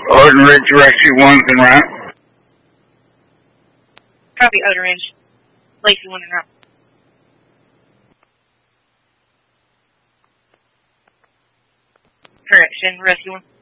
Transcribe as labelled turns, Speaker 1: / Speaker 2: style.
Speaker 1: Orton Ridge Rescue 1's en route.
Speaker 2: Copy, Odin Ridge. Lacey 1 en route. Correction, Rescue 1.